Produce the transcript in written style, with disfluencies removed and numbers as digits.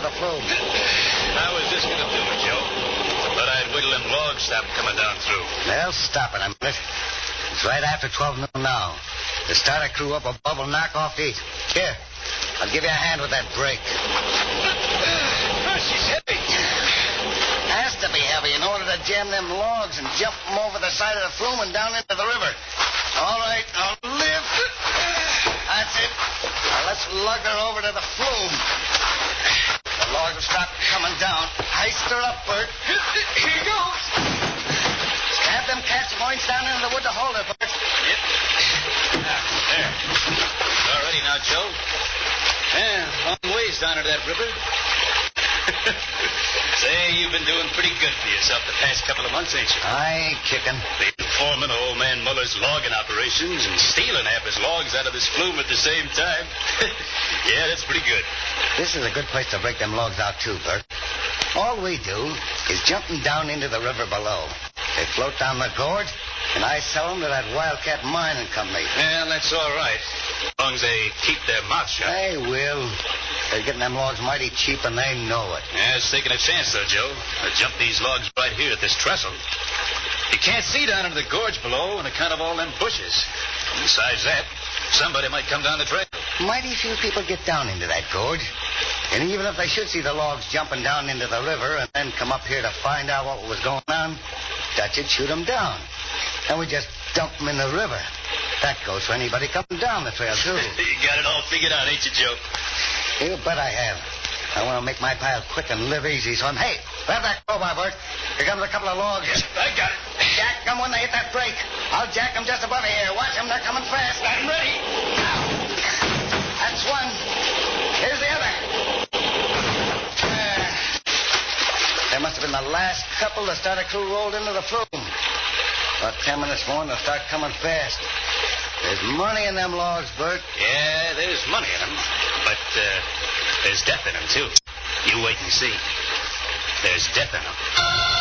the flume. How is this going to do it, Joe? Thought I'd wiggle them logs stop coming down through. Well, stop it a minute. It's right after 12 noon now. The starter crew up above will knock off 8. Here, I'll give you a hand with that brake. She's heavy. Has to be heavy in order to jam them logs and jump them over the side of the flume and down into the river. All right, I'll lift. That's it. Now let's lug her over to the flume. The log will stop coming down. Heist her up, Bert. Here goes. Stab them catch points down into the wood to hold her, Bert. Yep. There. All ready now, Joe. Yeah, long ways down to that river. Say, you've been doing pretty good for yourself the past couple of months, ain't you? I ain't kicking. Been forming old man Muller's logging operations and stealing half his logs out of this flume at the same time. Yeah, that's pretty good. This is a good place to break them logs out, too, Bert. All we do is jump them down into the river below. They float down the gorge, and I sell them to that Wildcat Mining Company. Well, that's all right. As long as they keep their mouth shut. They will. They're getting them logs mighty cheap, and they know it. Yeah, it's taking a chance, though, Joe. To jump these logs right here at this trestle. You can't see down into the gorge below on account of all them bushes. Besides that, somebody might come down the trail. Mighty few people get down into that gorge. And even if they should see the logs jumping down into the river and then come up here to find out what was going on, Dutch would shoot them down. And we just dump them in the river. That goes for anybody coming down the trail, too. You got it all figured out, ain't you, Joe? You bet I have. I want to make my pile quick and live easy, so hey, grab that crowbar, Bert. Here comes a couple of logs. Yes, I got it. Jack them when they hit that break. I'll jack them just above here. Watch them, they're coming fast. I'm ready. That's one. Here's the other. They must have been the last couple the starter crew rolled into the flume. About 10 minutes more and they'll start coming fast. There's money in them logs, Bert. Yeah, there's money in them. But there's death in them, too. You wait and see. There's death in them.